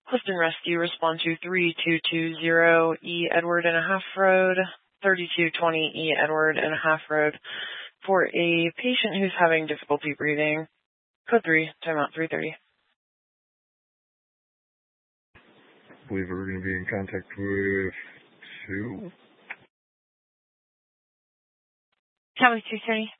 Clifton Rescue, respond to 3220 E. Edward and a half Road, 3220 E. Edward and a half Road for a patient who's having difficulty breathing. Code 3, timeout 3:30. I believe we're going to be in contact with 2. Cali 230.